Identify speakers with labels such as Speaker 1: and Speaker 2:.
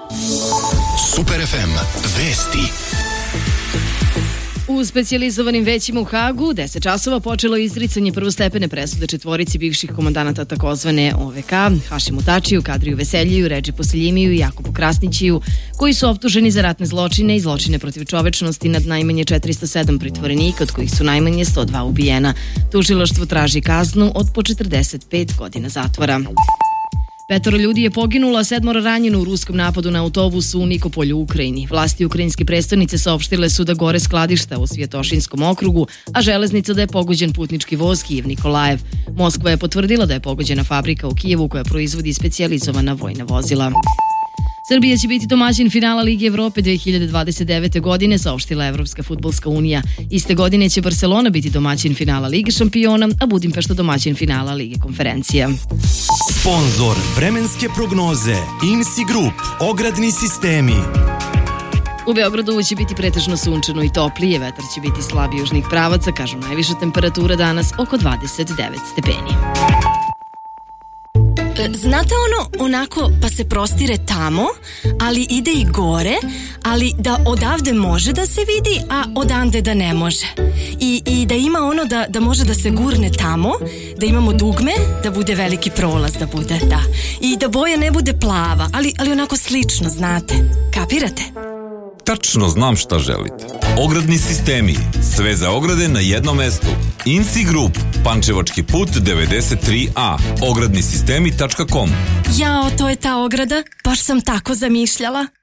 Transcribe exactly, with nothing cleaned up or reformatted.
Speaker 1: Super ef em vesti.
Speaker 2: U specijalizovanim većima u Hagu, deset časova počelo izricanje prvostepene presude četvorici bivših komandanata takozvane O V K, Hašimu Tačiju, Kadriju Veseljiju, Redžipu Seljimiju i Jakubu Krasnićiju, koji su optuženi za ratne zločine i zločine protiv čovečnosti nad najmanje četiristo sedam pritvorenika, od kojih su najmanje sto dva ubijena. Tužilaštvo traži kaznu od po četrdeset pet godina zatvora. Petoro ljudi je poginulo, a sedmoro ranjeno u ruskom napadu na autobus u Nikopolju u Ukrajini. Vlasti ukrajinske prestonice saopštile su da gore skladišta u Svjetošinskom okrugu, a železnica da je pogođen putnički voz Kijev-Nikolajev. Moskva je potvrdila da je pogođena fabrika u Kijevu koja proizvodi specijalizovana vojna vozila. Srbija će biti domaćin finala Lige Evrope dve hiljade dvadeset devete. godine, saopštila Evropska fudbalska unija. Iste godine će Barcelona biti domaćin finala Lige šampiona, a Budimpešta domaćin finala Lige konferencija.
Speaker 3: Sponzor vremenske prognoze I N S I Group, ogradni sistemi.
Speaker 2: U Beogradu će biti pretežno sunčano i toplije, vetar će biti slab južnih pravaca, kažu najviša temperatura danas oko dvadeset devet stepeni.
Speaker 4: Znate ono, onako pa se prostire tamo, ali ide i gore, ali da odavde može da se vidi, a odande da ne može. I, i da ima ono da, da može da se gurne tamo, da imamo dugme, da bude veliki prolaz da bude, da. I da boja ne bude plava, ali, ali onako slično, znate. Kapirate?
Speaker 5: Tačno znam šta želite. Ogradni sistemi. Sve za ograde na jednom mestu. I N S I Group. Pančevački put devedeset tri A. ogradni sistemi tačka com.
Speaker 4: Jao, to je ta ograda. Baš sam tako zamišljala.